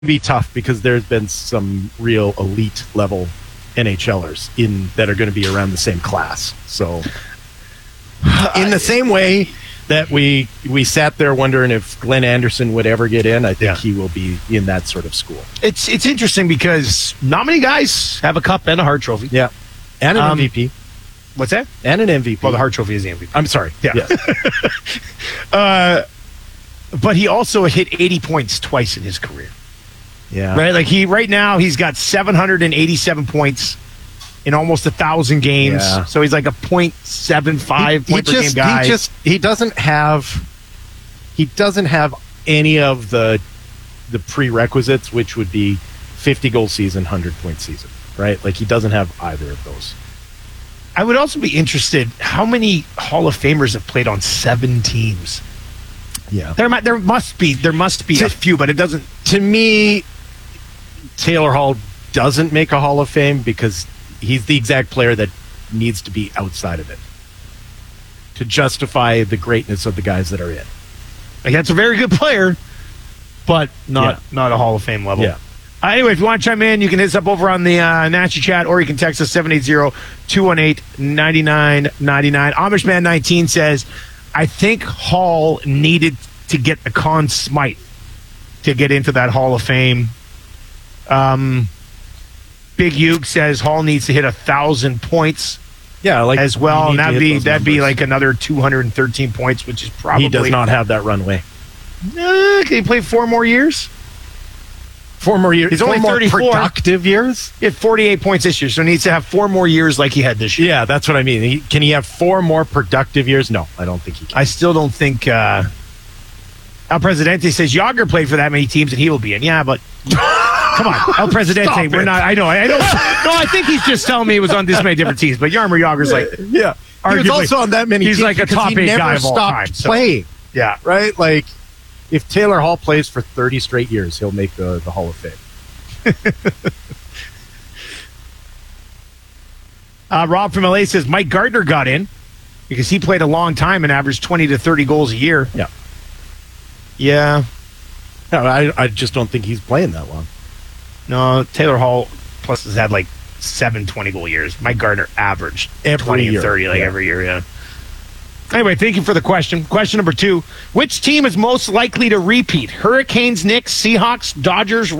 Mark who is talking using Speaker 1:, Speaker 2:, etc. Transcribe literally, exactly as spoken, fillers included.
Speaker 1: be tough because there's been some real elite level NHLers in that are going to be around the same class. So, in the same way that we we sat there wondering if Glenn Anderson would ever get in, I think yeah. he will be in that sort of school.
Speaker 2: It's it's interesting because not many guys have a cup and a Hart Trophy.
Speaker 1: Yeah, and an
Speaker 2: um,
Speaker 1: M V P.
Speaker 2: What's that?
Speaker 1: And an M V P.
Speaker 2: Well, the Hart Trophy is the M V P.
Speaker 1: I'm sorry.
Speaker 2: Yeah.
Speaker 1: Yes.
Speaker 2: uh, but he also hit eighty points twice in his career.
Speaker 1: Yeah.
Speaker 2: Right? Like he right now he's got seven hundred eighty-seven points in almost a thousand games.
Speaker 1: Yeah.
Speaker 2: So he's like a point seven five
Speaker 1: he,
Speaker 2: point
Speaker 1: he
Speaker 2: per
Speaker 1: just,
Speaker 2: game guy.
Speaker 1: He just he doesn't have he doesn't have any of the the prerequisites, which would be fifty goal season, one hundred point season, right? Like he doesn't have either of those.
Speaker 2: I would also be interested how many Hall of Famers have played on seven teams.
Speaker 1: Yeah.
Speaker 2: There might there must be there must be
Speaker 1: to,
Speaker 2: a few, but it doesn't.
Speaker 1: To me, Taylor Hall doesn't make a Hall of Fame because he's the exact player that needs to be outside of it to justify the greatness of the guys that are in.
Speaker 2: Like, that's a very good player, but not
Speaker 1: yeah.
Speaker 2: not a Hall of Fame level.
Speaker 1: Yeah.
Speaker 2: Uh, anyway, if you want to chime in, you can hit us up over on the uh, Nashi chat, or you can text us seven eight zero, two one eight, nine nine nine nine. Amish Man nineteen says, I think Hall needed to get the Conn Smythe to get into that Hall of Fame. Um, Big Hugh says Hall needs to hit a thousand points.
Speaker 1: Yeah, like
Speaker 2: as well, and that'd be that'd
Speaker 1: numbers.
Speaker 2: be like another two hundred thirteen points, which is probably
Speaker 1: he does not have that runway.
Speaker 2: Uh, can he play four more years?
Speaker 1: Four more years.
Speaker 2: He's only
Speaker 1: four more
Speaker 2: thirty-four.
Speaker 1: Productive years.
Speaker 2: He had forty-eight points this year, so he needs to have four more years like he had this year.
Speaker 1: Yeah, that's what I mean. He, can he have four more productive years? No, I don't think he can.
Speaker 2: I still don't think. Uh, El Presidente says Yager played for that many teams and he will be in. Yeah, but come on, El Presidente.
Speaker 1: Stop
Speaker 2: we're
Speaker 1: it.
Speaker 2: not. I know. I don't. No, I think he's just telling me he was on this many different teams. But Yarmer Yager's like,
Speaker 1: yeah, he was also on that many.
Speaker 2: He's
Speaker 1: teams
Speaker 2: like a top
Speaker 1: he
Speaker 2: eight
Speaker 1: never
Speaker 2: guy of all
Speaker 1: stopped
Speaker 2: time. So.
Speaker 1: Playing.
Speaker 2: Yeah,
Speaker 1: right. Like if Taylor Hall plays for thirty straight years, he'll make the, the Hall of Fame.
Speaker 2: uh, Rob from L A says Mike Gardner got in because he played a long time and averaged twenty to thirty goals a year.
Speaker 1: Yeah.
Speaker 2: Yeah.
Speaker 1: No, I, I just don't think he's playing that long.
Speaker 2: No, Taylor Hall plus has had like seven twenty-goal years. Mike Gardner averaged
Speaker 1: every
Speaker 2: twenty
Speaker 1: year.
Speaker 2: and thirty like
Speaker 1: yeah.
Speaker 2: every year, yeah. Anyway, thank you for the question. Question number two. Which team is most likely to repeat? Hurricanes, Knicks, Seahawks, Dodgers,